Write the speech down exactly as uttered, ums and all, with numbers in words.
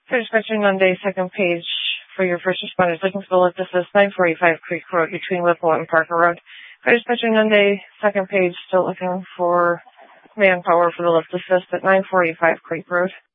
Fire dispatching Monday, second page for your first responders looking for the lift assist, nine forty-five Creek Road between Whipple and Parker Road. Fire dispatching Monday, second page, still looking for manpower for the lift assist at nine forty-five Creek Road.